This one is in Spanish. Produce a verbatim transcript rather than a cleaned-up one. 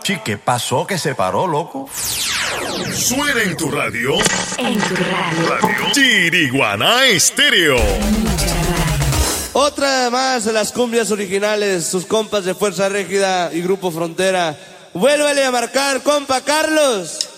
Sí, ¿qué pasó? ¿Que se paró, loco? Suena en tu radio. En tu radio. Radio Chiriguaná Estéreo. Otra más de las cumbias originales, sus compas de Fuerza Régida y Grupo Frontera. Vuélvale a marcar, compa Carlos.